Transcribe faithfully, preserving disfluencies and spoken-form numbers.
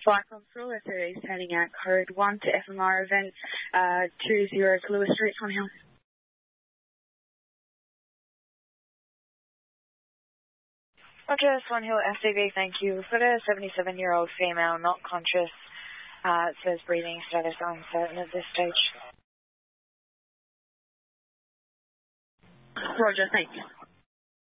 Flight Constable, S O E is heading out code one to F M R event uh, two zero to Lewis Street, Swan Hill. Roger, Swan Hill S C V, thank you. We've got a seventy-seven-year-old female, not conscious. Uh, it says breathing status uncertain at this stage. Roger, thank you.